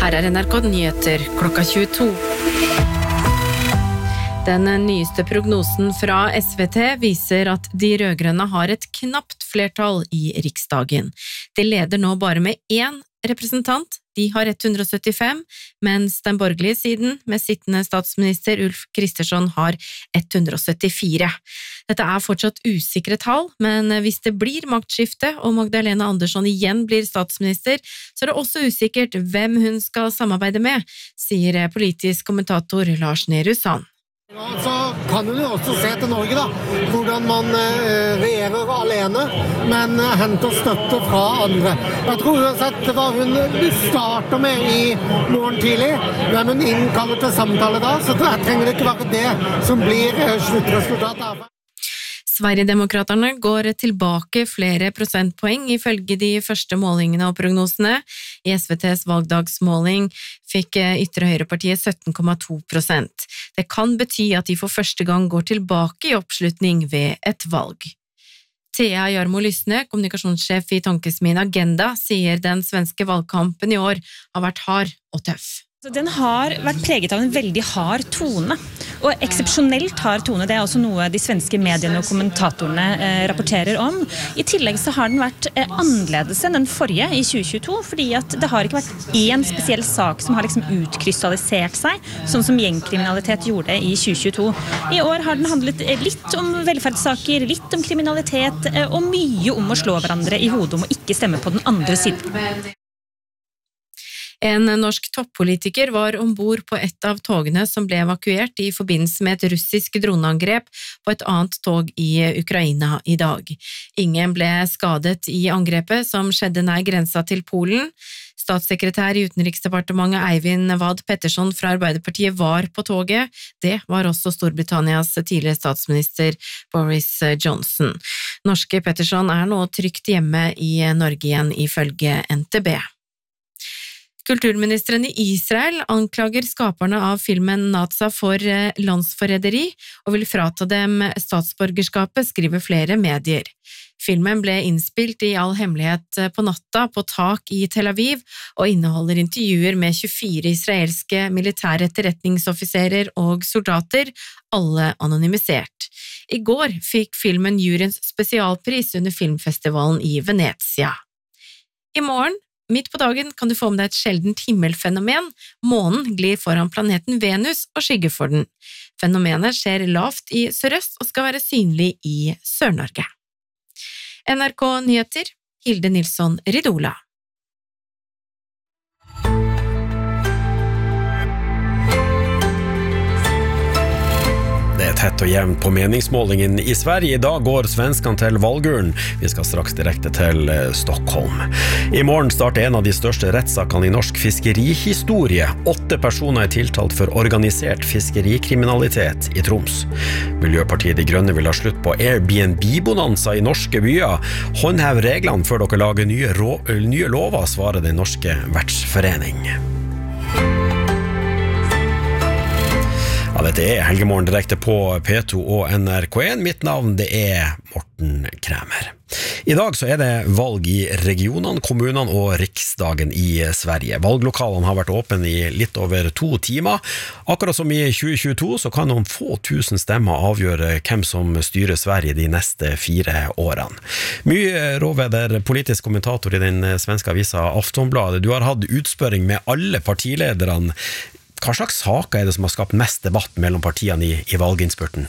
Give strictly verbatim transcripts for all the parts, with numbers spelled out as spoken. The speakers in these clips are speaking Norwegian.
Her er N R K Nyheter klokka tjueto. Den nyeste prognosen fra S V T viser at de rødgrønne har et knapt flertall i Riksdagen. De leder nå bare med én representant, de har ett hundre og syttifem, mens den borgerlige siden med sittende statsminister Ulf Kristersson har ett hundre og syttifire. Dette er fortsatt usikre tall, men hvis det blir maktskifte og Magdalena Andersson igjen blir statsminister, så er det også usikkert hvem hun skal samarbeide med, sier politisk kommentator Lars Nehru Sand. Ja, så kan hun jo også se til Norge da, hvordan man eh, regjerer alene, men eh, henter støtte fra andre. Jeg tror uansett hva hun starter med i morgen tidlig, hvem hun innkaller til samtale da, så jeg trenger det ikke være det som blir eh, sluttresultatet her. Sverigedemokraterne går tilbake flere prosentpoeng ifølge de første målingene og prognosene. I S V T's valgdagsmåling fikk ytre høyrepartiet sytten komma to prosent. Det kan bety at de for første gang går tilbake i oppslutning ved et valg. Thea Jarmo Lysne, kommunikasjonssjef i Tankesmien Agenda, sier den svenske valgkampen i år har vært hard og tøff. Den har vært preget av en veldig hard tone, og eksepsjonelt hard tone, det er også noe de svenske mediene og kommentatorene eh, rapporterer om. I tillegg så har den vært eh, annerledes enn den forrige i tjue tjueto, fordi at det har ikke vært én spesiell sak som har liksom utkrystallisert seg, sånn som gjengkriminalitet gjorde i tjue tjueto. I år har den handlet litt om velferdssaker, litt om kriminalitet, eh, og mye om å slå hverandre i hodet om å ikke stemme på den andre siden. En norsk toppolitiker var ombord på et av togene som ble evakuert i forbindelse med et russisk droneangrep på et annet tog i Ukraina i dag. Ingen ble skadet i angrepet som skjedde nær grensa til Polen. Statssekretær i Utenriksdepartementet Eivind Vad Pettersson fra Arbeiderpartiet var på toget. Det var også Storbritannias tidligere statsminister Boris Johnson. Norske Pettersson er nå trygt hjemme i Norge igjen ifølge N T B. Kulturministeren i Israel anklager skaperne av filmen Naza for landsforræderi og vil frata dem statsborgerskapet, skriver flere medier. Filmen ble innspilt i all hemmelighet på natta på tak i Tel Aviv og inneholder intervjuer med tjuefire israelske militære etterretningsoffiserer og soldater, alle anonymisert. I går fikk filmen juryens spesialpris under filmfestivalen i Venezia. I morgen Midt på dagen kan du få med deg et sjeldent himmelfenomen. Månen glir foran planeten Venus og skygger for den. Fenomenet skjer lavt i sørøst og skal være synlig i Sør-Norge. N R K Nyheter, Hilde Nilsson Ridola. Det er tett og jevnt på meningsmålingen i Sverige. I dag går svenskene til valgurnen. Vi skal straks direkte til Stockholm. I morgen starter en av de største rettssakene i norsk fiskerihistorie. Åtte personer er tiltalt for organisert fiskerikriminalitet i Troms. Miljøpartiet De Grønne vil ha slutt på Airbnb-bonanza i norske byer. Håndhev reglene før dere lager nye, rå, nye lover, svarer den norske vertsforening. Ja, dette er Helgemorgen direkte på P to og N R K en. Mitt navn det er Morten Kræmer. I dag så er det valg i regionene, kommunene og riksdagen i Sverige. Valglokalene har vært åpne i litt over to timer. Akkurat som i tjue tjueto så kan noen få tusen stemmer avgjøre hvem som styrer Sverige de neste fire årene. Mye råveder, politisk kommentator i den svenske avisa Aftonbladet. Du har hatt utspørring med alle partilederne. Hva slags saker er det som har skapt mest debatt mellom partiene i, i valginnspurten?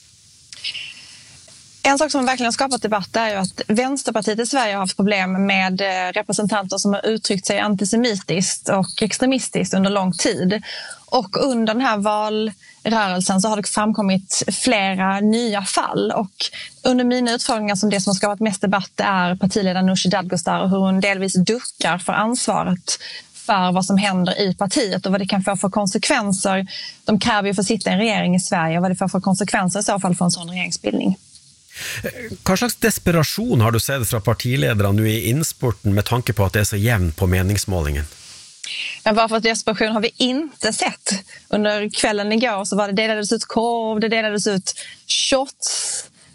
En sak som verkligen har skapat debatt är ju att Vänsterpartiet i Sverige har haft problem med representanter som har uttryckt sig antisemitiskt och extremistiskt under lång tid. Och under den här valrörelsen så har det framkommit flera nya fall. Och under mina utfrågningar som det som har skapat mest debatt är partiledaren Nooshi Dadgostar och hur hon delvis duckar för ansvaret för vad som händer i partiet och vad det kan få för konsekvenser. De kräver ju för att sitta i en regering i Sverige och vad det får för konsekvenser i så fall för en sån regeringsbildning. Hva slags desperasjon har du sett fra partilederne nu i innspurten med tanke på at det er så jevn på meningsmålingen? Men bara för att desperation har vi inte sett. Under kvällen igår så var det delades ut korv, det delades ut shots.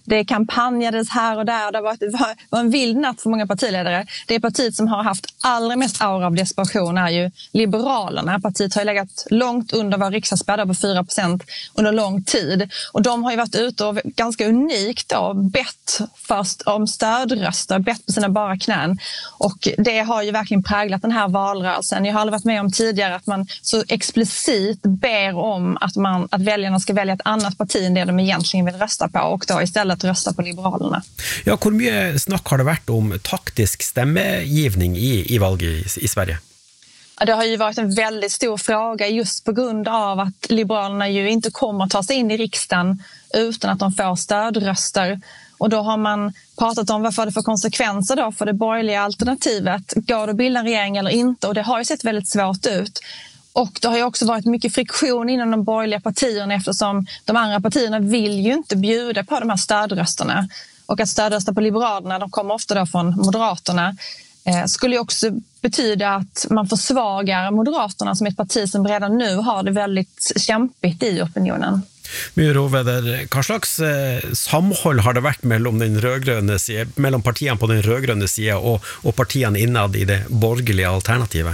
Det kampanjades här och där. Det var, det var en vild natt för många partiledare. Det partiet som har haft allra mest aura av desperation är ju Liberalerna. Partiet har ju legat långt under vad riksdagsspärr på fyra procent under lång tid. Och de har ju varit ute och ganska unikt då bett först om stödröster, bett på sina bara knän. Och det har ju verkligen präglat den här valrörelsen. Jag har aldrig varit med om tidigare att man så explicit ber om att, man, att väljarna ska välja ett annat parti än det de egentligen vill rösta på och då istället rösta på Liberalerna. Ja, hvor mye snakk har det vært om taktisk stemmegivning i, i valget i, i Sverige? Ja, det har ju varit en väldigt stor fråga just på grund av att Liberalerna ju inte kommer att ta sig in i riksdagen utan att de får stödröster. Och då har man pratat om vad får det för konsekvenser då för det borgerliga alternativet. Går det att bilda en regering eller inte? Och det har ju sett väldigt svårt ut. Och det har ju också varit mycket friktion inom de borgerliga partierna eftersom de andra partierna vill ju inte bjuda på de här stödrösterna. Och att stödrösta på Liberalerna, de kommer ofta då från Moderaterna, eh, skulle ju också betyda att man försvagar Moderaterna som ett parti som redan nu har det väldigt kämpigt i opinionen. Mye roveder. Hva slags eh, samhold har det vært mellom, den rødgrønne side, mellom partiene på den rødgrønne siden og, og partiene innad i det borgerliga alternativet?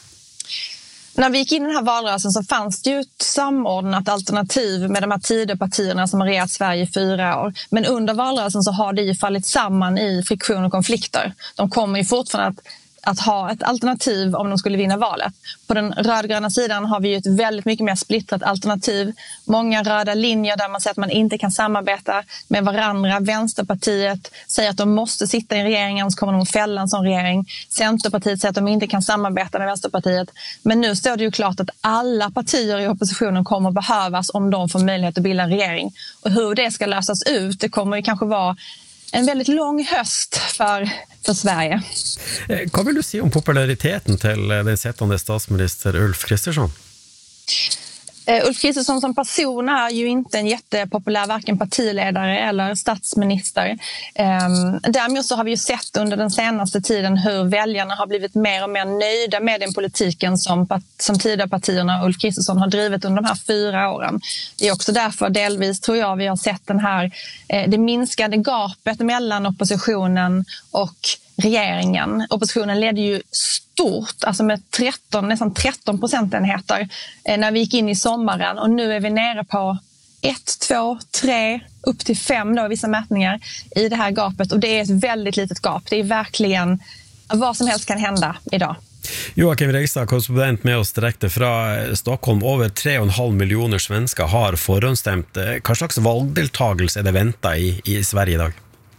När vi gick in i den här valrörelsen så fanns det ju ett samordnat alternativ med de här Tidöpartierna som har regerat Sverige i fyra år. Men under valrörelsen så har det ju fallit samman i friktion och konflikter. De kommer ju fortfarande att att ha ett alternativ om de skulle vinna valet. På den rödgröna sidan har vi ju ett väldigt mycket mer splittrat alternativ. Många röda linjer där man säger att man inte kan samarbeta med varandra. Vänsterpartiet säger att de måste sitta i regeringen så kommer de att fälla en sån regering. Centerpartiet säger att de inte kan samarbeta med Vänsterpartiet. Men nu står det ju klart att alla partier i oppositionen kommer att behövas om de får möjlighet att bilda en regering. Och hur det ska lösas ut, det kommer ju kanske vara en väldigt lång höst för, för Sverige. Hva vil du si om populariteten til den sittende statsminister Ulf Kristersson? Uh, Ulf Kristersson som person är ju inte en jättepopulär varken partiledare eller statsminister. Um, däremot så har vi ju sett under den senaste tiden hur väljarna har blivit mer och mer nöjda med den politiken som, som Tidöpartierna och Ulf Kristersson har drivit under de här fyra åren. Det är också därför delvis tror jag vi har sett den här, eh, det minskade gapet mellan oppositionen och regeringen. Oppositionen ledde ju stort, alltså med tretton, nästan tretton procentenheter eh, när vi gick in i sommaren och nu är vi nere på ett, två, tre, upp till fem då i vissa mätningar i det här gapet och det är ett väldigt litet gap. Det är verkligen vad som helst kan hända idag. Joakim Reigstad, korrespondent med oss direkte fra Stockholm. Over tre og en halv millioner svensker har forhåndsstemt. Hva slags valgdeltagelse er det ventet i, i Sverige i dag?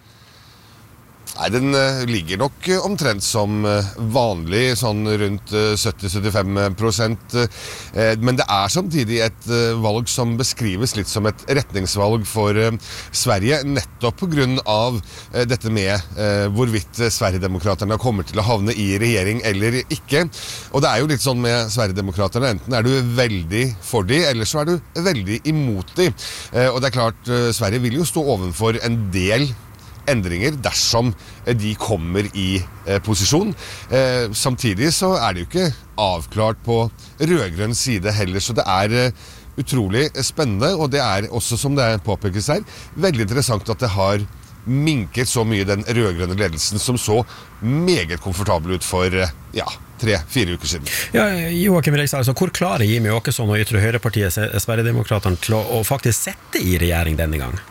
Nei, den ligger nok omtrent som vanlig, sånn rundt sytti til syttifem prosent. Men det er samtidig et valg som beskrives litt som et retningsvalg for Sverige, nettopp på grunn av dette med hvorvidt Sverigedemokraterne kommer til å havne i regjering eller ikke. Og det er jo litt sånn med Sverigedemokraterne, enten er du veldig for de, eller så er du veldig imot de. Og det er klart, Sverige vil jo stå ovenfor en del endringer dersom de kommer i eh, posisjon. Eh, samtidig så er det jo ikke avklart på rødgrønn side heller, så det er eh, utrolig spennende, og det er også, som det påpekes her, veldig interessant at det har minket så mye den rødgrønne ledelsen som så meget komfortabel ut for eh, ja, tre-fire uker siden. Ja, Joakim Reigstad, altså, hvor klare Jimmy Åkesson og Ytre Høyrepartiet Sverigedemokraterne til å, å faktisk sette i regjering denne gang?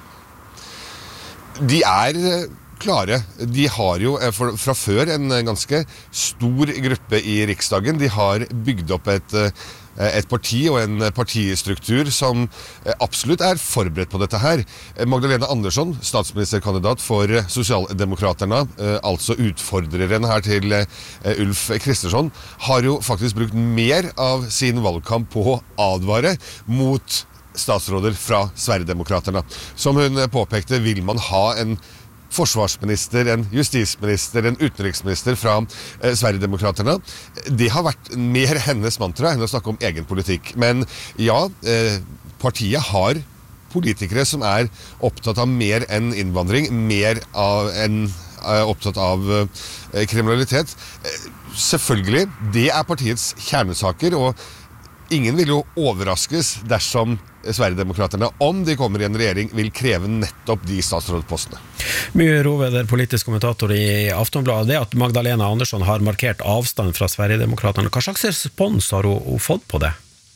De er klare. De har jo fra før en ganske stor gruppe i Riksdagen. De har bygd opp et, et parti og en partistruktur som absolutt er forberedt på dette her. Magdalena Andersson, statsministerkandidat for Sosialdemokraterne, altså utfordreren her til Ulf Kristersson, har jo faktisk brukt mer av sin valgkamp på å advare mot statsråder fra Sverigedemokraterne. Som hun påpekte, vil man ha en forsvarsminister, en justisminister, en utenriksminister fra eh, Sverigedemokraterne. Det har vært mer hennes mantra enn å snakke om egen politikk. Men ja, eh, partiet har politikere som er opptatt av mer enn innvandring, mer av enn eh, opptatt av eh, kriminalitet. Eh, selvfølgelig, det er partiets kjernesaker, og ingen vil jo overraskes dersom Sverigedemokraterna, om de kommer i en regjering, vil kreve nettopp de statsrådpostene. Mye Roveder, politisk kommentator i Aftonbladet, det at Magdalena Andersson har markert avstand fra Sverigedemokraterna. Hva slags respons har hun, hun fått på det?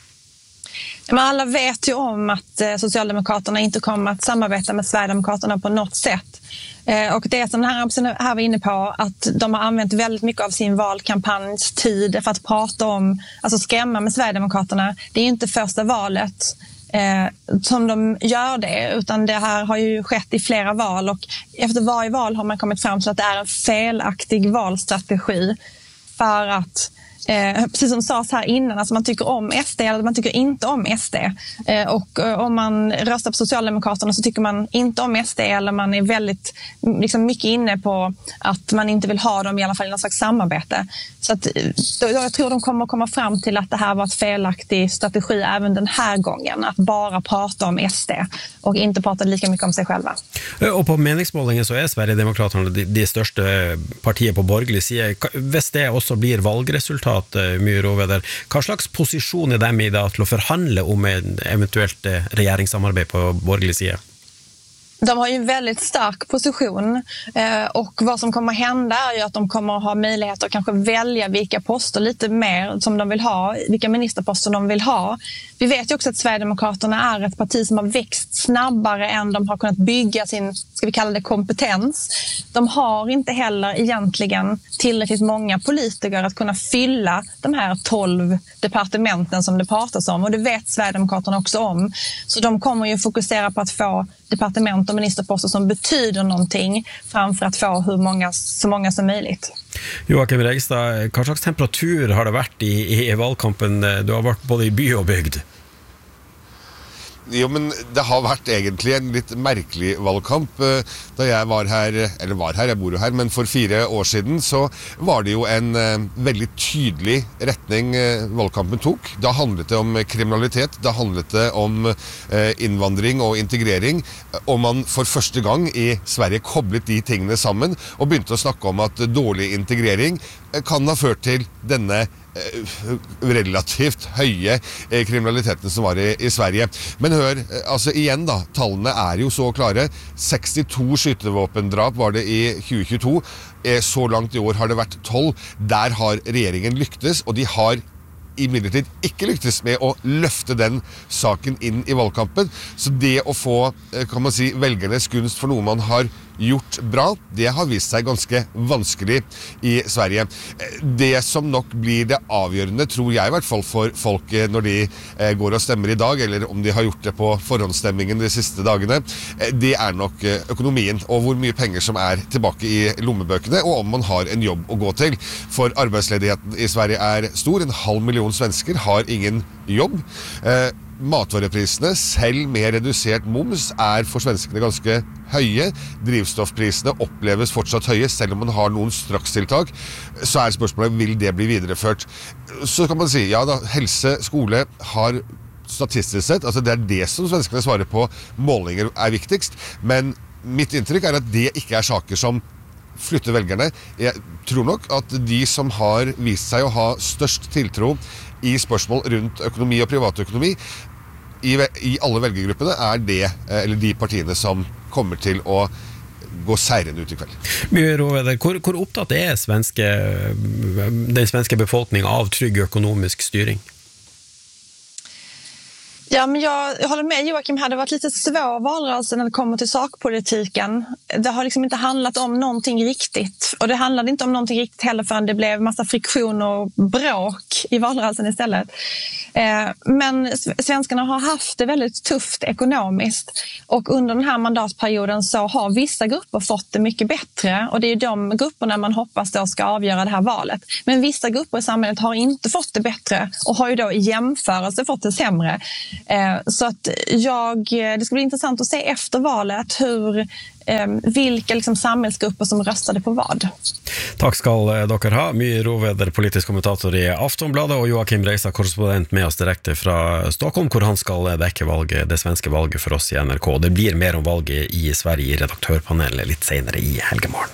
Men alla vet ju om att eh, Socialdemokraterna inte kommer att samarbeta med Sverigedemokraterna på något sätt. Eh, och det som den här, här var inne på, att de har använt väldigt mycket av sin valkampanjs tid för att prata om, alltså skrämma med Sverigedemokraterna. Det är inte första valet eh, som de gör det, utan det här har ju skett i flera val, och efter varje val har man kommit fram till att det är en felaktig valstrategi för att Eh, precis som sades här innan, alltså man tycker om S D eller man tycker inte om S D. Eh, och eh, om man röstar på Socialdemokraterna så tycker man inte om S D, eller man är väldigt liksom, mycket inne på att man inte vill ha dem i alla fall i någon slags samarbete. Så att, då, jag tror de kommer komma fram till att det här var ett felaktig strategi även den här gången, att bara prata om S D och inte prata lika mycket om sig själva. Og på meningsmålingen så er Sverigedemokraterna de, de største partiet på borgerlig side. Hvis det også blir valgresultat, Mye Roveder, hva slags posisjon er dem i da til å forhandle om en eventuelt regjeringssamarbeid på borgerlig side? De har ju en väldigt stark position, eh, och vad som kommer hända är ju att de kommer att ha möjlighet att kanske välja vilka poster lite mer som de vill ha, vilka ministerposter de vill ha. Vi vet ju också att Sverigedemokraterna är ett parti som har växt snabbare än de har kunnat bygga sin, ska vi kalla det, kompetens. De har inte heller egentligen tillräckligt många politiker att kunna fylla de här tolv departementen som det pratas om, och det vet Sverigedemokraterna också om. Så de kommer ju fokusera på att få departement och ministerposter som betyder någonting framför att få hur många, så många som möjligt. Joakim Reigstad, hva slags temperatur har det vært i, i valgkampen? Du har vært både i by og bygd. Jo, men det har vært egentlig en litt merkelig valgkamp. Da jeg var her, eller var her, jeg bor jo her, men for fire år siden så var det jo en uh, veldig tydelig retning uh, valgkampen tok. Da handlet det om kriminalitet, da handlet det om uh, innvandring og integrering, og man for første gang i Sverige koblet de tingene sammen og begynte å snakke om at dårlig integrering uh, kan ha ført til denne relativt høye kriminaliteten som var i, i Sverige. Men hør, altså igjen da, tallene er jo så klare. sekstito skytevåpendrap var det i tjue tjueto. Så langt i år har det vært tolv. Der har regjeringen lyktes, og de har imidlertid ikke lyktes med å løfte den saken inn i valgkampen. Så det å få, kan man si, velgernes gunst for noe man har gjort bra, det har vist seg ganske vanskelig i Sverige. Det som nok blir det avgjørende, tror jeg i hvert fall for folk når de går og stemmer i dag, eller om de har gjort det på forhåndsstemmingen de siste dagene, det er nok økonomien, og hvor mye penger som er tilbake i lommebøkene, og om man har en jobb å gå til. For arbeidsledigheten i Sverige er stor, en halv million svensker har ingen jobb. Matvareprisene, selv med redusert moms, er for svenskene ganske høye. Drivstoffprisene oppleves fortsatt høye, selv om man har noen strakstiltak. Så er spørsmålet, vil det bli videreført? Så kan man si, ja da, helse, skole har statistisk sett, altså det er det som svenskene svarer på, målinger er viktigst, men mitt inntrykk er at det ikke er saker som flytter velgerne. Jeg tror nok at de som har vist seg å ha størst tiltro i spørsmål rundt økonomi og privatøkonomi i, i alle velgergruppene er det, eller de partiene som kommer til å gå seirende ut i kveld. Mye Roveder, hvor, hvor opptatt er svenske, den svenske befolkningen av trygg økonomisk styring? Ja, men jag, jag håller med Joakim här. Det har varit lite svår valrörelse när det kommer till sakpolitiken. Det har liksom inte handlat om någonting riktigt. Och det handlade inte om någonting riktigt heller förrän det blev massa friktion och bråk i valrörelsen istället. Eh, men svenskarna har haft det väldigt tufft ekonomiskt. Och under den här mandatperioden så har vissa grupper fått det mycket bättre. Och det är ju de grupperna man hoppas då ska avgöra det här valet. Men vissa grupper i samhället har inte fått det bättre och har ju då i jämförelse fått det sämre. Så att jag, det ska bli intressant att se efter valet hur, vilka liksom samhällsgrupper som röstade på vad. Takk skal dere ha. Mye Roveder, politisk kommentator i Aftonbladet, og Joakim Reigstad, korrespondent med oss direkte fra Stockholm, hvor han skal dekke valget, det svenske valget for oss i N R K. Det blir mer om valget i Sverige i redaktørpanelet litt senere i helgemorgen.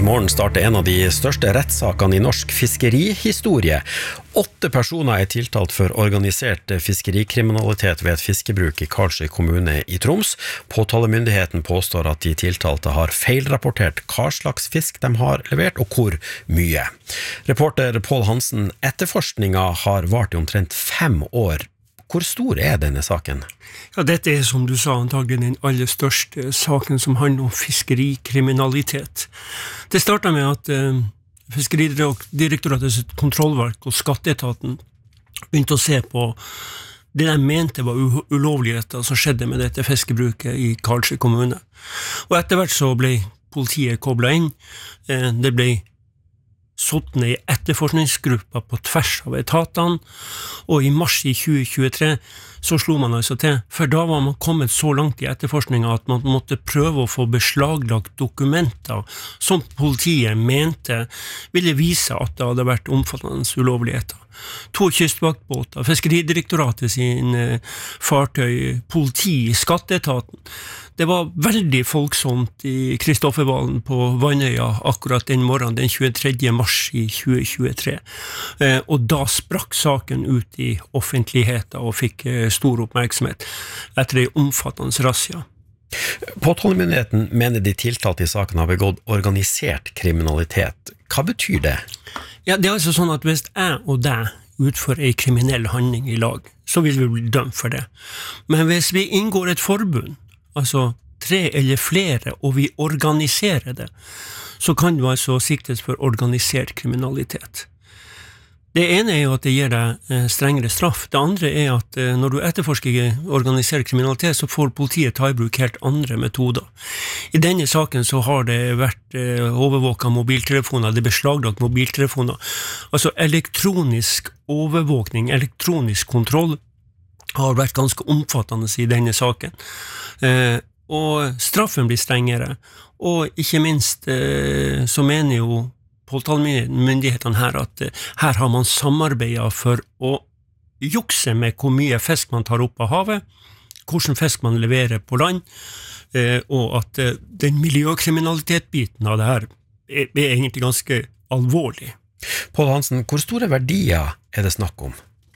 morgen starter en av de største rettssakene i norsk fiskerihistorie. Åtte personer er tiltalt for organisert fiskerikriminalitet ved et fiskebruk i Karlsøy kommune i Troms. Påtalemyndigheten påstår at de tiltalte har feilrapportert hva slags fisk de har levert og hvor mye. Reporter Pål Hansen, etterforskninga har vart i omtrent fem år. Hvor stor er denne saken? Ja, dette er som du sa antagelig den aller største saken som handler om fiskerikriminalitet. Det startet med at eh, Fiskeridirektoratets kontrollverk og skatteetaten begynte å se på det de mente var ulovligheter som skjedde med dette fiskebruket i Karlsøy kommune. Og etter hvert så ble politiet koblet inn, eh, det ble satt ned i etterforskningsgrupper på tvers av etatene, og i mars i tjue tjuetre så slo man altså til, for da var man kommet så langt i etterforskningen at man måtte prøve å få beslaglagt dokumenter som politiet mente ville vise at det hadde vært omfattende ulovligheter. To kystvaktbåter, Fiskeridirektoratet sin fartøy, politi, skatteetaten. Det var veldig folksomt i Kristoffervalen på Vannøya akkurat den morgenen, den tjuetredje mars i tjue tjuetre. Og da sprakk saken ut i offentligheten og fikk stor oppmerksomhet etter en omfattende razzia. Påtalemyndigheten mener de tiltalte i saken har begått organisert kriminalitet. Hva betyr det? Ja, det er altså sånn at hvis jeg og deg utfører en kriminell handling i lag, så vil vi bli dømt for det. Men hvis vi inngår et forbund, altså tre eller flere, og vi organiserer det, så kan du altså siktes for organisert kriminalitet. Det ene er jo at det gir deg strengere straff. Det andre er at når du etterforsker organisert kriminalitet, så får politiet ta i bruk helt andre metoder. I denne saken så har det vært overvåket mobiltelefoner, det er beslaglagt mobiltelefoner. Altså elektronisk overvåkning, elektronisk kontroll har vært ganske omfattende i denne saken. Og straffen blir strengere, og ikke minst så mener jo påtalemyndighetene her at her har man samarbeidet for å jukse med hvor mye fisk man tar opp av havet, hvordan fisk man leverer på land, og at den miljøkriminalitetbiten av det her er, er egentlig ganske alvorlig. Pål Hansen, hvor store verdier er det snakk om?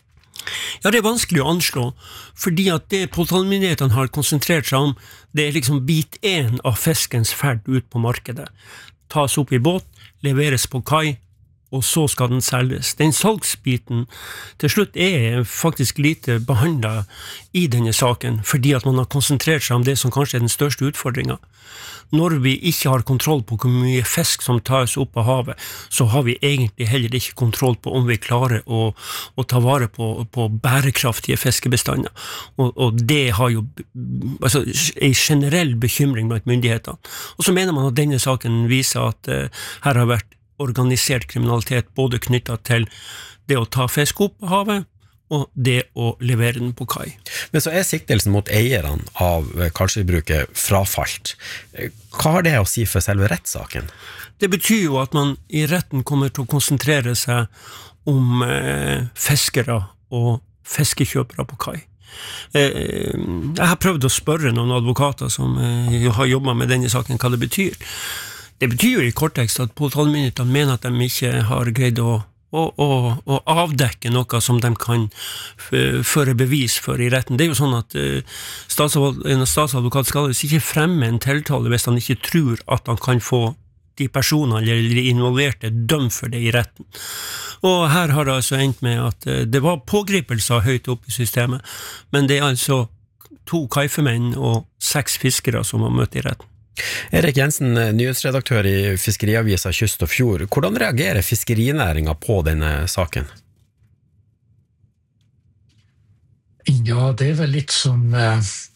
Ja, det er vanskelig å anslå, fordi at det påtalemyndighetene har konsentrert seg om, det er liksom bit én av fiskens ferd ut på markedet. Tas opp i båt, leveres på kai, og så skal den selges. Den salgsbiten til slutt er faktisk lite behandlet i denne saken, fordi at man har konsentrert seg om det som kanskje er den største utfordringen. Når vi ikke har kontroll på hvor mye fisk som tas opp av havet, så har vi egentlig heller ikke kontroll på om vi klarer å, å ta vare på, på bærekraftige fiskebestander. Og, og det har jo altså, en generell bekymring blant myndighetene. Og så mener man at denne saken viser at uh, her har vært organisert kriminalitet både knyttet til det å ta fisk opp av havet, og det å levere den på kai. Men så er siktelsen mot eierne av Karlsøybruket frafalt. Hva har det å si for selve rettssaken? Det betyr jo at man i retten kommer til å konsentrere seg om eh, fiskere og fiskekjøpere på kai. Eh, jeg har prøvd å spørre noen advokater som eh, har jobbet med denne saken hva det betyr. Det betyr jo i korttekst at påtalemyndighetene mener at de ikke har greid å Og, og, og avdekke noe som de kan føre bevis for i retten. Det er jo sånn at uh, en statsadvokat skal ikke fremme en tiltale hvis han ikke tror at han kan få de personene eller de involverte dømt for det i retten. Og her har det altså endt med at uh, det var pågripelser høyt opp i systemet, men det er altså to kaifemenn og seks fiskere som har møtt i retten. Erik Jensen, nyhetsredaktør i Fiskeriavisa Kyst og Fjord. Hvordan reagerer fiskerinæringen på denne saken? Ja, det er vel litt som uh,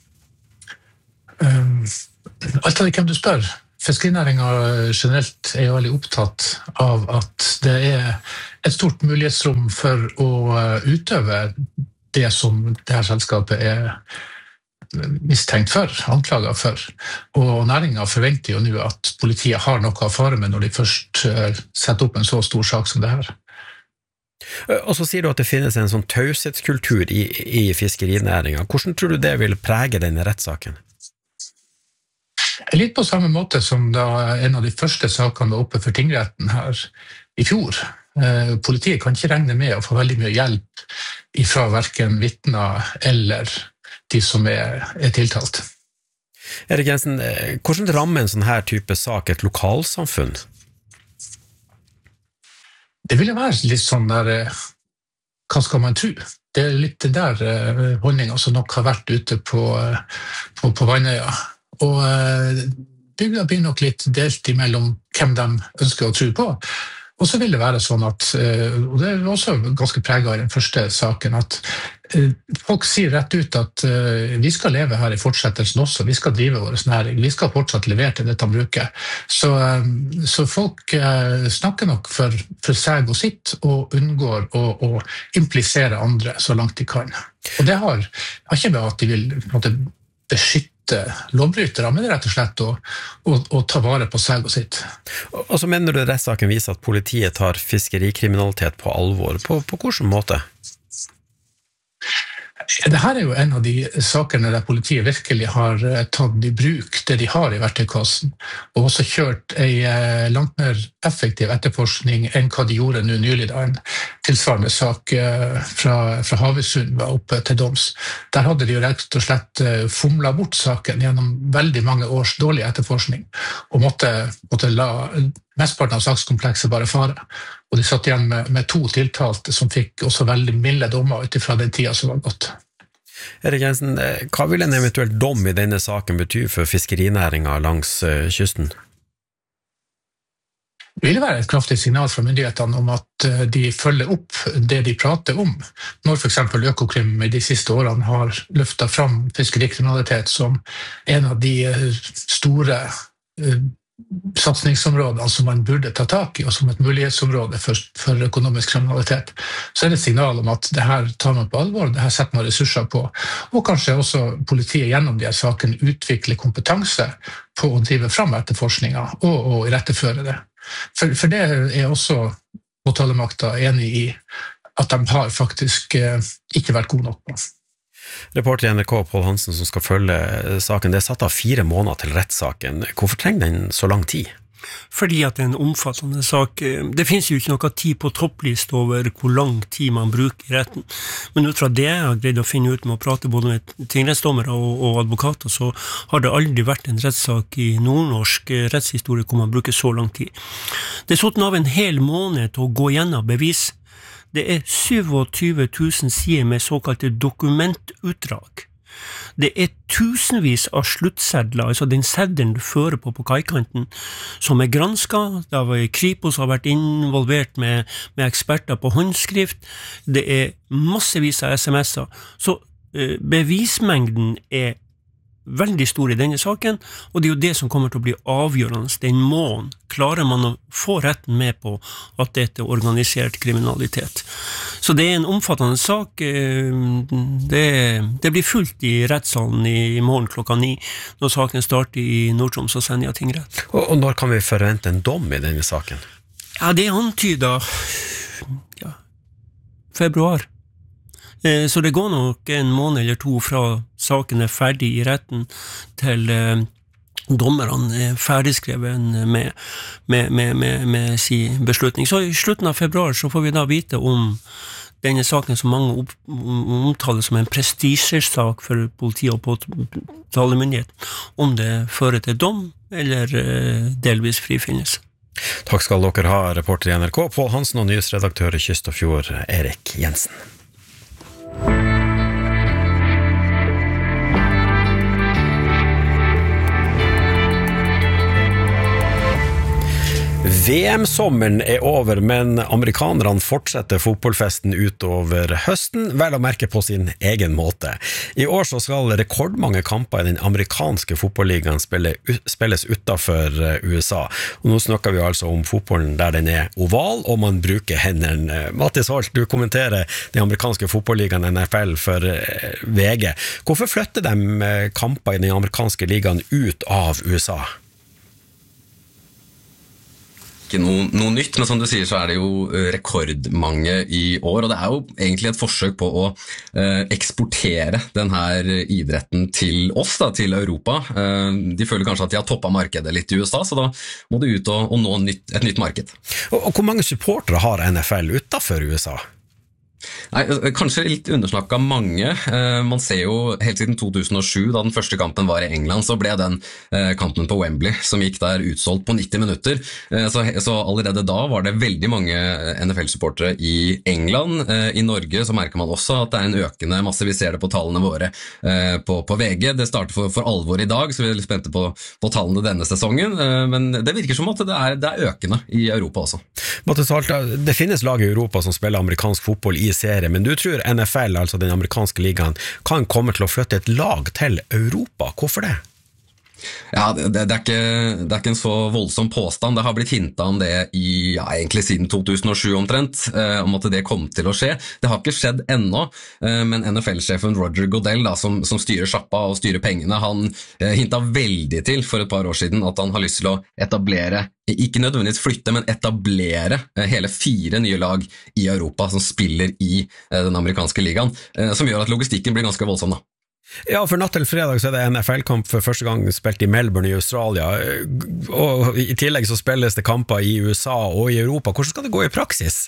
um, alt av hvem du spør. Fiskerinæringen generelt er jo veldig opptatt av at det er et stort mulighetsrom for å utøve det som det her selskapet er mistenkt for, anklaget for. Og næringen forventer jo nå at politiet har noe å fare med når de først setter opp en så stor sak som det her. Og så sier du at det finnes en sånn taushetskultur i, i fiskerinæringen. Hvordan tror du det vil prege denne rettssaken? Litt på samme måte som da en av de første sakene var oppe for tingretten her i fjor. Politiet kan ikke regne med å få veldig mye hjelp fra hverken vitner eller de som er, er tiltalt. Erik Jensen, hvordan rammer en sånn her type sak et lokalsamfunn? Det ville være litt sånn der, hva skal man tro? Det er litt den der holdningen som nok har vært ute på, på, på Vannøya. Og bygda blir nok litt delt imellom hvem de ønsker å tro på. Og så vil det være sånn at, og det er også ganske preget av den første saken, at folk sier rett ut at vi skal leve her i fortsettelsen også, vi skal drive vår næring, vi skal fortsatt levere til dette bruket. Så, så folk snakker nok for, for seg og sitt, og unngår å, å implisere andre så langt de kan. Og det har, har ikke med at de vil på en måte, beskytte lovbrytere, men det er rett og slett å, å, å ta vare på seg og sitt. Og så mener du rettssaken viser at politiet tar fiskerikriminalitet på alvor. På, på hvilken måte? Dette er jo en av de sakene der politiet virkelig har tatt i bruk det de har i verktøykassen, og også kjørt en langt mer effektiv etterforskning enn hva de gjorde nå nylig, da en tilsvarende sak fra, fra Havøysund var oppe til doms. Der hadde de jo rett og slett fomlet bort saken gjennom veldig mange års dårlig etterforskning, og måtte, måtte la mestparten av sakskomplekset bare fare. Og de satt igjen med, med to tiltalte som fikk også veldig milde dommer utifra den tida som var gått. Erik Jensen, hva vil en eventuell dom i denne saken bety for fiskerinæringen langs uh, kysten? Det vil være et kraftig signal fra myndighetene om at de følger opp det de prater om. Når for eksempel Økokrim i de siste årene har løftet fram fiskerikriminalitet som en av de store uh, satsningsområdene som man burde ta tak i, og som et mulighetsområde for, for økonomisk kriminalitet, så er det et signal om at det her tar man på alvor, det her setter man ressurser på, og kanskje også politiet gjennom de her sakene utvikler kompetanse på å drive fram etterforskninger og, og iretteføre det. For, for det er også påtalemakta enig i at de har faktisk eh, ikke vært gode nok på. Reporter i N R K, Pål Hansen, som skal følge saken. Det er satt av fire måneder til rettssaken. Hvorfor trenger den så lang tid? Fordi at det er en omfattende sak. Det finnes jo ikke noe tid på topplist over hvor lang tid man bruker i retten. Men ut fra det jeg har greid å finne ut med å prate både med tingrettsdommere og, og advokater, så har det aldri vært en rettssak i nordnorsk rettshistorie hvor man bruker så lang tid. Det er satt av en hel måned til å gå gjennom bevis. Det er tjuesju tusen sider med såkalte dokumentutdrag. Det er tusenvis av sluttsedler, altså den seddelen du fører på på kaikanten, som er gransket. Det har Kripos har vært involvert med, med eksperter på håndskrift. Det er massevis av sms'er. Så eh, bevismengden er veldig stor i denne saken, og det er jo det som kommer til å bli avgjørende den måneden. Klarer man å få retten med på at dette er organisert kriminalitet. Så det er en omfattende sak. Det, det blir fullt i rettssalen i morgen klokka ni, når saken starter i Nord-Troms og Senja tingrett. Og, og når kan vi forvente en dom i denne saken? Ja, det antyder ja, februar. Så det går nok en måned eller to fra saken er ferdig i retten til eh, dommerne er ferdigskrevet med, med, med, med, med sin beslutning. Så i slutten av februar så får vi da vite om denne saken som mange opp, omtaler som en prestisjesak for politiet og påtalemyndigheten, om det fører til dom eller eh, delvis frifinnelse. Takk skal dere ha, reporter i N R K, Pål Hansen, og nyhetsredaktør i Kyst og Fjord, Erik Jensen. V M-sommeren er over, men amerikanerne fortsetter fotballfesten utover høsten, vel å merke på sin egen måte. I år så skal rekordmange kamper i den amerikanske fotballligaen spille, spilles utenfor U S A. Og nå snakker vi altså om fotballen der den er oval, og man bruker hendene. Mattis Holt, du kommenterer den amerikanske fotballligaen N F L for V G. Hvorfor flytter de kamper i den amerikanske ligaen ut av U S A? ikke noe, noe nytt, men som du sier så er det jo rekordmange i år, og det er jo egentlig et forsøk på å eh, eksportere denne idretten til oss, da, til Europa. Eh, de føler kanskje at de har toppet markedet litt i U S A, så da må de ut og, og nå nytt, et nytt marked. Og, og hvor mange supportere har N F L utenfor U S A? Nei, kanskje litt undersnakket mange. Man ser jo helt siden to tusen og sju, da den første kampen var i England, så ble den kampen på Wembley, som gikk der utsolgt på nitti minutter. Så, så allerede da var det veldig mange N F L-supportere i England. I Norge så merker man også at det er en økende masse. Vi ser det på tallene våre på, på V G. Det starter for, for alvor i dag, så vi er litt spente på, på tallene denne sesongen. Men det virker som at det er, det er økende i Europa også. Mattes Alta, det finnes lag i Europa som spiller amerikansk fotball i serie, men du tror N F L, altså den amerikanske ligaen, kan komme til å flytte et lag til Europa. Hvorfor det? Ja, det, det, er ikke, det er ikke en så voldsom påstand. Det har blitt hintet om det i, ja, egentlig siden to tusen og sju omtrent, eh, om at det kom til å skje. Det har ikke skjedd ennå, eh, men N F L-sjefen Roger Goodell, da, som, som styrer sjappa og styrer pengene, han eh, hintet veldig til for et par år siden at han har lyst til å etablere, ikke nødvendigvis flytte, men etablere eh, hele fire nye lag i Europa som spiller i eh, den amerikanske ligaen, eh, som gjør at logistikken blir ganske voldsom da. Ja, for natt til fredag så er det N F L-kamp for første gang spilt i Melbourne i Australia, og i tillegg så spilles det kamper i U S A og i Europa. Hvordan skal det gå i praksis?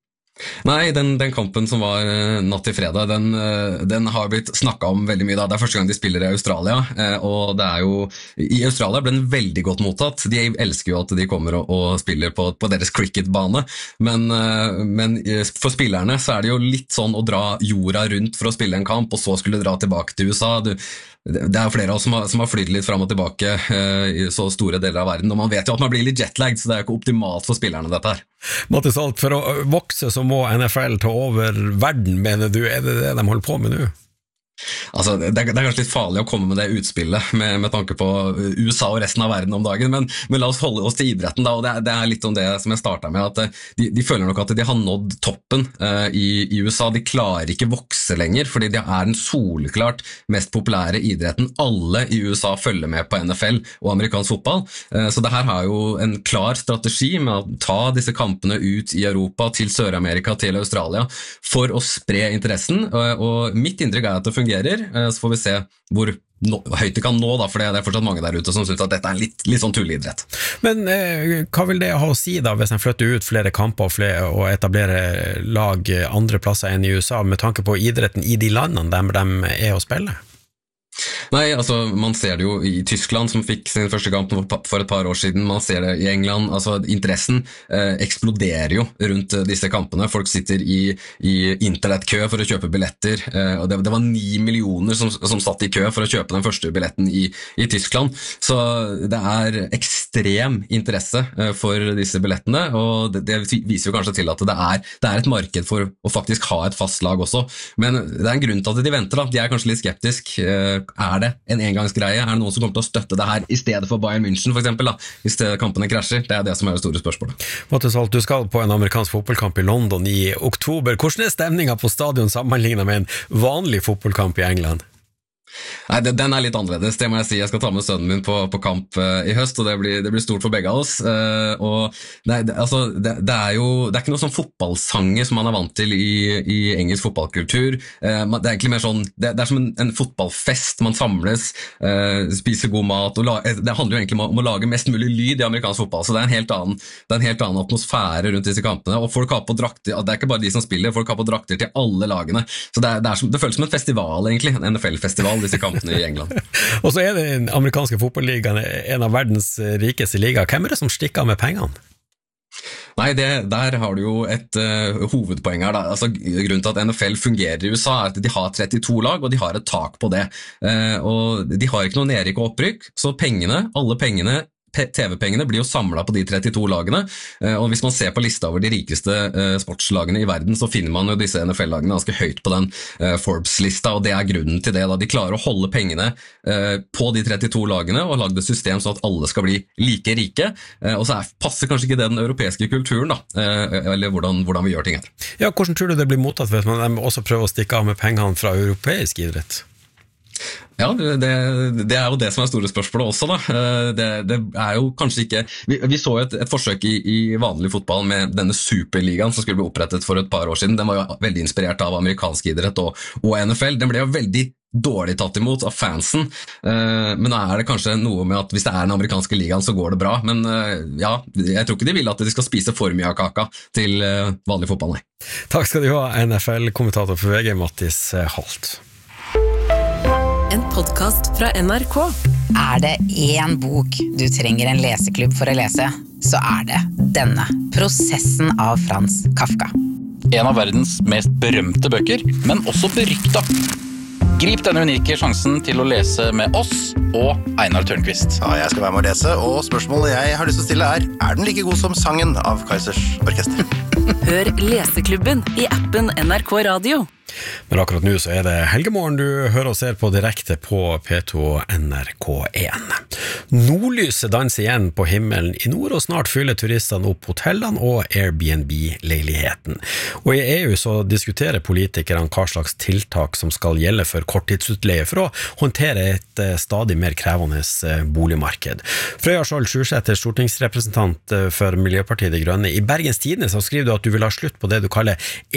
Nei, den, den kampen som var natt til fredag, den, den har blitt snakket om veldig mye da. Det er første gang de spiller i Australia, og det er jo, i Australia ble den veldig godt mottatt. De elsker jo at de kommer og, og spiller på, på deres cricketbane, men, men for spillerne så er det jo litt sånn å dra jorda rundt for å spille en kamp, og så skulle dra tilbake til U S A. Du, det er flere av oss som har, som har flyttet litt frem og tilbake uh, i så store deler av verden, og man vet jo at man blir litt jetlagd, så det er jo ikke optimalt for spillerne dette her. Mattis Alt, for å vokse så må N F L ta over verden, mener du? Er det det de holder på med nå? Altså, det, er, det er kanskje litt farlig å komme med det utspillet med, med tanke på U S A og resten av verden om dagen, men, men la oss holde oss til idretten da, og det, det er litt om det som jeg startet med, at de, de føler nok at de har nådd toppen uh, i, i U S A. De klarer ikke vokse lenger, fordi de er den solklart mest populære idretten. Alle i U S A følger med på N F L og amerikansk fotball, uh, så det her har jo en klar strategi med å ta disse kampene ut i Europa, til Sør-Amerika, til Australia, for å spre interessen, uh, og mitt inntrykk er at det fungerer. Så får vi se hvor no, høyt det kan nå, da, for det er fortsatt mange der ute som synes at dette er en litt, litt sånn tulleidrett. Men eh, hva vil det ha å si da, hvis en flytter ut flere kamper og, flere, og etablerer lag andre plasser enn i U S A, med tanke på idretten i de landene der de er å spille? Nei, altså man ser det jo i Tyskland, som fikk sin første kamp for et par år siden. Man ser det i England. Altså interessen eh, eksploderer jo rundt disse kampene. Folk sitter i, i internettkø for å kjøpe billetter, eh, og det, det var ni millioner som, som satt i kø for å kjøpe den første billetten i, i Tyskland. Så det er ekstrem interesse eh, for disse billettene, og det, det viser jo kanskje til at det er, det er et marked for å faktisk ha et fast lag også. Men det er en grunn til at de venter da. De er kanskje litt skeptisk. Eh, Er det en engangsgreie? Er det noen som kommer til å støtte det her i stedet for Bayern München, for eksempel, da? Hvis kampene krasjer? Det er det som er det store spørsmålet. Mattis Alt, du skal på en amerikansk fotballkamp i London i oktober. Hvordan er stemningen på stadion sammenlignet med en vanlig fotballkamp i England? Nei, den er litt annerledes, det må jeg si. Jeg skal ta med sønnen min på, på kamp uh, i høst, og det blir, det blir stort for begge av oss. Uh, og nei, det, altså, det, det er jo det er ikke noe sånn fotballsanger som man er vant til i, i engelsk fotballkultur. Uh, det er egentlig mer sånn, det, det er som en, en fotballfest. Man samles, uh, spiser god mat, og la, det handler jo egentlig om, om å lage mest mulig lyd i amerikansk fotball, så det er en helt annen, det er en helt annen atmosfære rundt disse kampene, og folk har på drakter, det er ikke bare de som spiller, folk har på drakter til alle lagene, så det, er, det, er som, det føles som en festival egentlig, en N F L-festival, disse kampene i England. Og så er det den amerikanske fotballigaen en av verdens rikeste liga. Hvem er det som stikker med pengene? Nei, det, der har du jo et uh, hovedpoeng her da. Altså, grunnen til at N F L fungerer i U S A er at de har trettito lag, og de har et tak på det. Uh, og de har ikke noe nedrykk og opprykk, så pengene, alle pengene, T V-pengene blir jo samlet på de trettito lagene, og hvis man ser på lista over de rikeste sportslagene i verden, så finner man jo disse N F L-lagene ganske høyt på den Forbes-lista, og det er grunnen til det da. De klarer å holde pengene på de trettito lagene og lage et system så at alle skal bli like rike, og så er, passer kanskje ikke det den europeiske kulturen da, eller hvordan, hvordan vi gjør ting her. Ja, hvordan tror du det blir mottatt hvis man også prøver å stikke av med pengene fra europeisk idrett? Ja, det, det er jo det som er store spørsmålet også da. Det, det er jo kanskje ikke... Vi, vi så et, et forsøk i, i vanlig fotball med denne superligaen som skulle bli opprettet for et par år siden. Den var jo veldig inspirert av amerikansk idrett og, og N F L. Den ble jo veldig dårlig tatt imot av fansen, men da er det kanskje noe med at hvis det er den amerikanske ligaen så går det bra, men ja, jeg tror ikke de vil at de skal spise for mye av kaka til vanlig fotball, nei. Takk skal du ha, N F L-kommentator for V G, Mattis Holt. En podcast fra N R K. Er det en bok du trenger en leseklubb for å lese, så er det denne. Prosessen av Frans Kafka. En av verdens mest berømte bøker, men også berykta. Grip denne unike sjansen til å lese med oss og Einar Tørnqvist. Ja, jeg skal være med å lese, og spørsmålet jeg har lyst til å stille er, er den like god som sangen av Kaizers Orkester? Hør Leseklubben i appen N R K Radio. Men akkurat nå så er det Helgemorgen du hører og ser på direkte på P to N R K en. Nordlyset danser igjen på himmelen i nord, og snart fyller turistene opp hotellene og Airbnb-leiligheten. Og i E U så diskuterer politikerne hva slags tiltak som skal gjelde for korttidsutleie for å håndtere et stadig mer krevende boligmarked. Frøya Skjold Sjursæter, stortingsrepresentant for Miljøpartiet De Grønne. I Bergens Tidende så skriver du at du vil ha slutt på det du kaller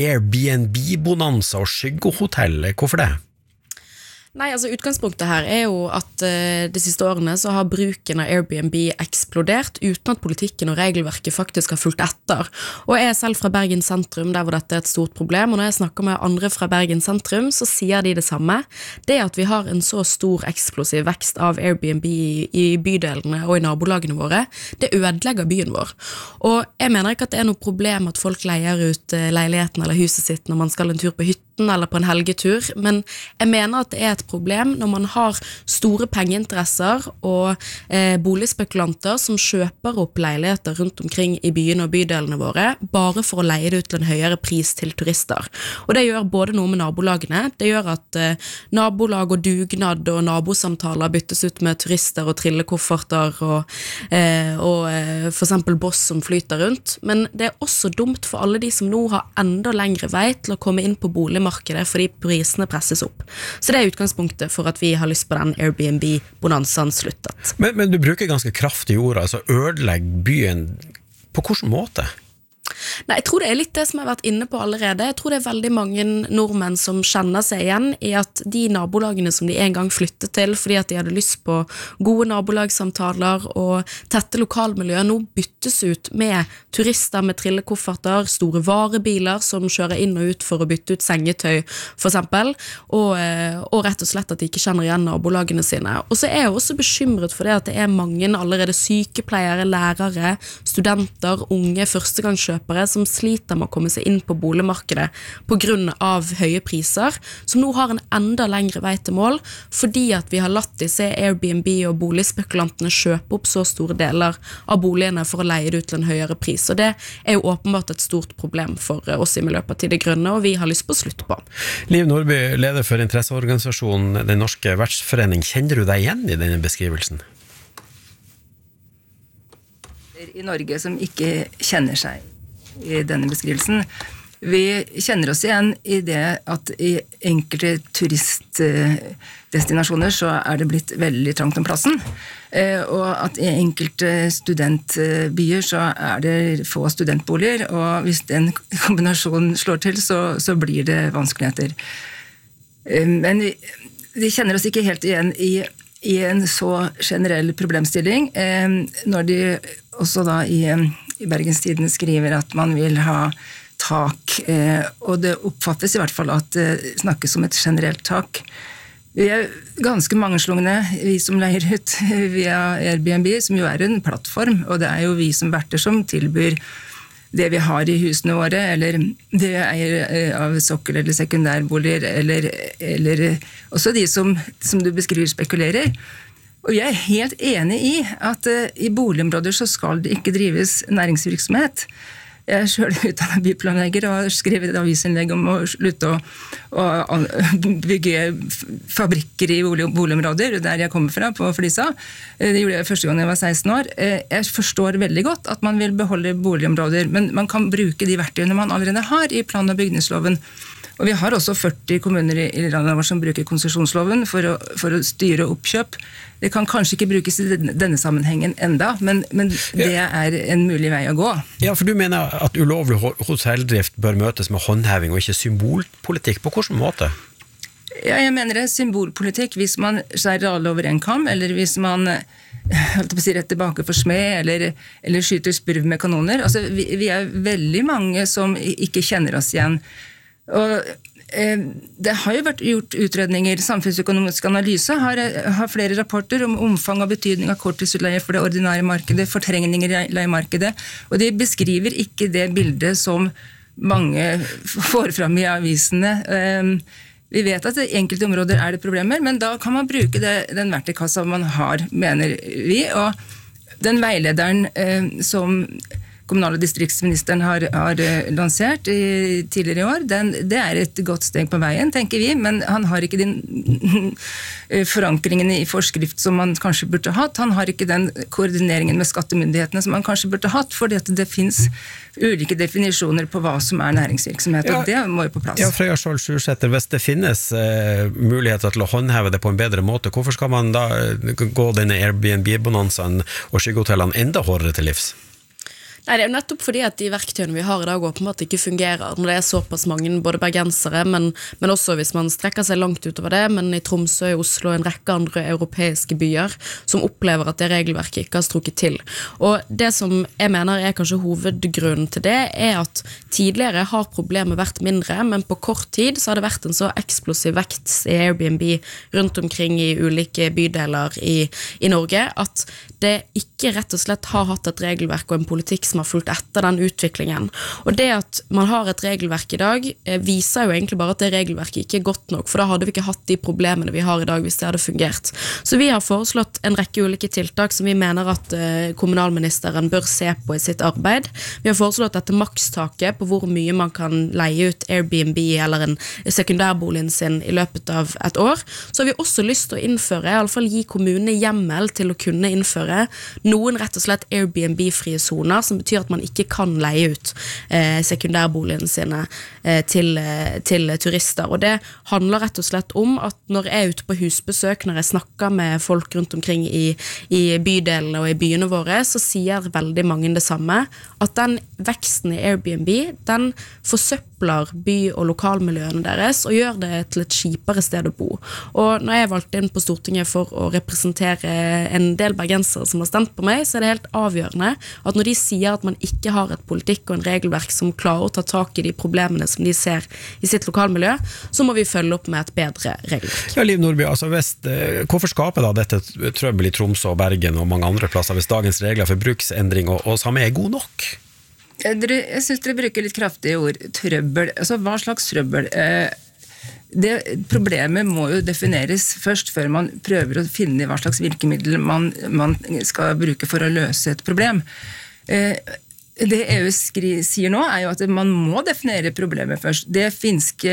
Airbnb-bonanza og skyggehoteller. Hvorfor det? Nei, altså utgangspunktet her er jo at uh, de siste årene så har bruken av Airbnb eksplodert uten at politikken og regelverket faktisk har fulgt etter. Og jeg er selv fra Bergen sentrum, der hvor dette er et stort problem, og når jeg snakker med andre fra Bergen sentrum, så sier de det samme. Det at vi har en så stor eksplosiv vekst av Airbnb i, i bydelene og i nabolagene våre, det ødelegger byen vår. Og jeg mener ikke at det er noe problem at folk leier ut uh, leiligheten eller huset sitt når man skal en tur på hytten eller på en helgetur, men jeg mener at det er et problem når man har store pengeinteresser og eh, boligspekulanter som kjøper opp leiligheter rundt omkring i byene og bydelene våre, bare for å leie det ut til en høyere pris til turister. Og det gjør både noe med nabolagene, det gjør at eh, nabolag og dugnad og nabosamtaler byttes ut med turister og trillekofferter og, eh, og eh, for eksempel boss som flyter rundt, men det er også dumt for alle de som nå har enda lengre vei til å komme inn på boligmarkedet fordi prisene presses opp. Så det er utgangspunktet for at vi har lyst på den Airbnb-bonanzaen sluttet. Men, men du bruker ganske kraftige ord, altså ødelegg byen. På hvilken måte? Nei, jeg tror det er litt det som jeg har vært inne på allerede. Jeg tror det er veldig mange nordmenn som kjenner seg igjen i at de nabolagene som de en gang flyttet til fordi at de hadde lyst på gode nabolagssamtaler og tette lokalmiljøer, nå byttes ut med turister med trillekofferter, store varebiler som kjører inn og ut for å bytte ut sengetøy, for eksempel, og, og rett og slett at de ikke kjenner igjen nabolagene sine. Og så er jeg også bekymret for det at det er mange allerede sykepleiere, lærere, studenter, unge, førstegangskjøpere som sliter med å komme seg inn på boligmarkedet på grunn av høye priser, som nå har en enda lengre vei til mål, fordi at vi har latt disse Airbnb og boligspekulantene kjøpe opp så store deler av boligene for å leie det ut til en høyere pris, og det er jo åpenbart et stort problem for oss i Miljøpartiet De Grønne, og vi har lyst på slutt på. Liv Nordby, leder for interesseorganisasjonen Den Norske Vertsforening, kjenner du deg igjen i denne beskrivelsen? I Norge som ikke kjenner seg i denne beskrivelsen. Vi kjenner oss igjen i det at i enkelte turistdestinasjoner så er det blitt veldig trangt om plassen, og at i enkelte studentbyer så er det få studentboliger, og hvis den kombinasjonen slår til så, så blir det vanskeligheter. Men vi, vi kjenner oss ikke helt igjen i, i en så generell problemstilling, når de også da i i Bergens Tidende skriver at man vil ha tak, eh, og det oppfattes i hvert fall at det snakkes om et generelt tak. Vi er ganske mangeslungne, vi som leier ut via Airbnb, som jo er en plattform, og det er jo vi som verter som tilbyr det vi har i husene våre, eller det vi eier av sokkel- eller sekundærboliger, eller, eller også de som, som du beskriver spekulerer. Og jeg er helt enig i at uh, i boligområder så skal det ikke drives næringsvirksomhet. Jeg er selv utdannet byplanlegger og har skrevet et avisinnlegg om å slutte å, å, å bygge fabrikker i bolig, boligområder, der jeg kommer fra, på Flisa. Det gjorde jeg første gang jeg var seksten år. Jeg forstår veldig godt at man vil beholde boligområder, men man kan bruke de verktøyene man allerede har i plan- og bygningsloven. Og vi har også førti kommuner i, i landet vårt som bruker konsesjonsloven for å, for å styre oppkjøp. Det kan kanskje ikke brukes i denne, denne sammenhengen enda, men, men det er en mulig vei å gå. Ja, for du mener at ulovlig hotelldrift bør møtes med håndheving og ikke symbolpolitikk. På hvilken måte? Ja, jeg mener det er symbolpolitikk hvis man skjærer alle over en kam, eller hvis man holdt på å si rett tilbake for smed, eller, eller skyter spurv med kanoner. Altså, vi, vi er veldig mange som ikke kjenner oss igjen. Og eh, det har jo vært gjort utredninger, samfunnsøkonomisk analyse har, har flere rapporter om omfang og betydning av korttidsutleie for det ordinære markedet, fortrengninger i leiemarkedet, og de beskriver ikke det bildet som mange får fram i avisene. Eh, Vi vet at i enkelte områder er det problemer, men da kan man bruke det, den verktøykassa man har, mener vi. Og den veilederen eh, som kommunal- og distriktsministeren har, har lansert i, tidligere i år, den, det er et godt steg på veien, tenker vi, men han har ikke den forankringen i forskrift som man kanskje burde hatt. Han har ikke den koordineringen med skattemyndighetene som man kanskje burde hatt, fordi at det finnes ulike definisjoner på hva som er næringsvirksomhet, og ja, det må jo på plass. Ja, Frøya Skjold Sjursæter, hvis det finnes eh, muligheter til å håndheve det på en bedre måte, hvorfor skal man da gå denne Airbnb-bonanzaen og skyggehotellene enda hårdere til livs? Nei, det er jo nettopp fordi at de verktøyene vi har i dag åpenbart ikke fungerer når det er såpass mange, både bergensere, men, men også hvis man strekker seg langt utover det, men i Tromsø, i Oslo og en rekke andre europeiske byer som opplever at det regelverket ikke har strukket til. Og det som jeg mener er kanskje hovedgrunnen til det, er at tidligere har problemet vært mindre, men på kort tid så har det vært en så eksplosiv vekst i Airbnb rundt omkring i ulike bydeler i, i Norge, at det ikke rett og slett har hatt et regelverk og en politikk som har fulgt etter den utviklingen. Og det at man har et regelverk i dag, viser jo egentlig bare at det regelverket ikke er godt nok, for da hadde vi ikke hatt de problemene vi har i dag hvis det hadde fungert. Så vi har foreslått en rekke ulike tiltak som vi mener at kommunalministeren bør se på i sitt arbeid. Vi har foreslått dette makstaket på hvor mye man kan leie ut Airbnb eller en sekundærboligen sin i løpet av et år. Så har vi også lyst til å innføre, i alle fall gi kommunene hjemmel til å kunne innføre noen rett og slett Airbnb-frie zoner, som betyr at man ikke kan leie ut eh, sekundærboligen sine eh, til, eh, til turister. Og det handler rett og slett om at når jeg er ute på husbesøk, når jeg snakker med folk rundt omkring i, i bydelene og i byene våre, så sier veldig mange det samme, at den veksten i Airbnb, den forsøpler by- og lokalmiljøene deres, og gjør det til et kjipere sted å bo. Og når jeg valgte inn på Stortinget for å representere en del bergensere som har stemt på meg, så er det helt avgjørende at når de sier at man ikke har et politikk og en regelverk som klarer å ta tak i de problemene som de ser i sitt lokalmiljø, så må vi følge opp med et bedre regelverk. Ja, Liv Nordby, altså hvis, hvorfor skaper da dette trøbbel i Tromsø og Bergen og mange andre plasser hvis dagens regler for bruksendring og, og samme er god nok? Jeg synes dere bruker litt kraftige ord. Trøbbel. Altså, hva slags trøbbel? Det problemet må jo defineres først før man prøver å finne hva slags virkemiddel man, man skal bruke for å løse et problem. Det E U skri, sier nå er jo at man må definere problemet først. Det finske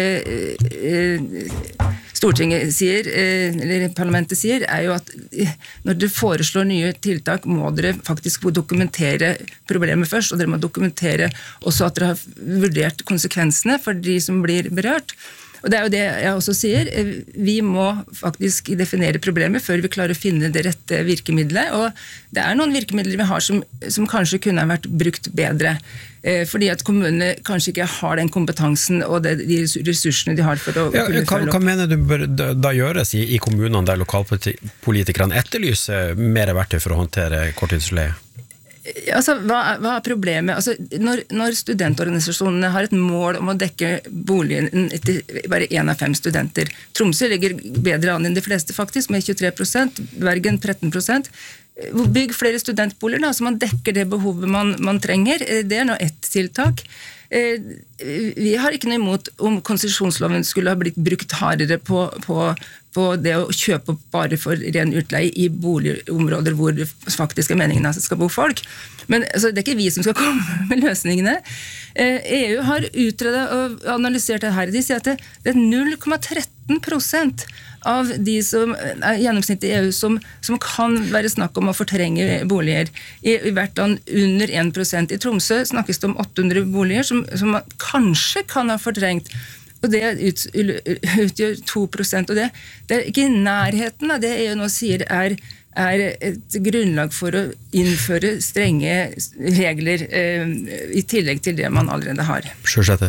Stortinget sier, eller parlamentet sier, er jo at når dere foreslår nye tiltak, må dere faktisk dokumentere problemet først, og dere må dokumentere også at dere har vurdert konsekvensene for de som blir berørt. Og det er jo det jeg også sier, vi må faktisk definere problemet før vi klarer å finne det rette virkemidlet, og det er noen virkemidler vi har som, som kanskje kunne ha vært brukt bedre, fordi at kommunene kanskje ikke har den kompetansen og det, de ressursene de har for å ja, kunne hva, følge opp. Hva mener du bør da gjøres i, i kommunene der lokalpolitikerne etterlyser mer verktøy for å håndtere korttidsleie? Altså, hva, hva er problemet? Altså, når, når studentorganisasjonene har et mål om å dekke boligen etter bare en av fem studenter, Tromsø ligger bedre an enn de fleste faktisk, med tjuetre prosent, Bergen tretten prosent, bygg flere studentboliger da, så man dekker det behovet man, man trenger, det er nå ett tiltak. Vi har ikke noe imot om konsesjonsloven skulle ha blitt brukt hardere på, på, på det å kjøpe opp bare for ren utleie i boligområder hvor det faktisk er meningen at det skal bo folk. Men altså, det er ikke vi som skal komme med løsningene. E U har utredet og analysert det her. De sier at det, det er null komma tretten prosent av de som er gjennomsnittet i E U som, som kan være snakk om å fortrenge boliger. I, i hvert land under en prosent. I Tromsø snakkes det om åtte hundre boliger som, som man kanskje kan ha fortrengt. og det ut, utgjør to prosent, og det, det er ikke i nærheten av det E U nå sier er, er et grunnlag for å innføre strenge regler eh, i tillegg til det man allerede har. Sjøsette.